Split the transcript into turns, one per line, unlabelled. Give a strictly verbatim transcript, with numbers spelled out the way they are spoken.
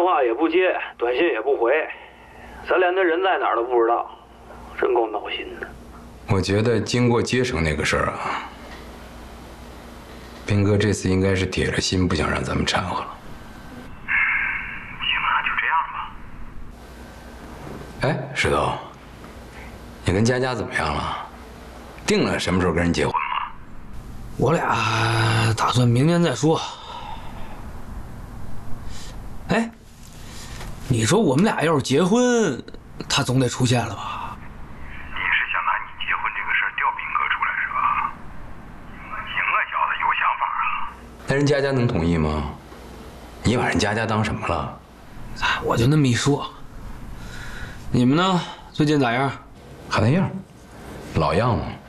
话也不接，短信也不回，咱连他人在哪儿都不知道，真够闹心的。
我觉得经过接生那个事儿啊，斌哥这次应该是铁了心不想让咱们掺和了。
行啊，就这样吧。
哎，石头，你跟佳佳怎么样了？定了什么时候跟人结婚吗？
我俩打算明年再说。哎，你说我们俩要是结婚，他总得出现了吧？
你是想拿你结婚这个事儿吊斌哥出来是吧？行啊，小子有想法啊。
那人佳佳能同意吗？你把人佳佳当什么了？
哎，我就那么一说。你们呢？最近咋样？
还那样，老样子。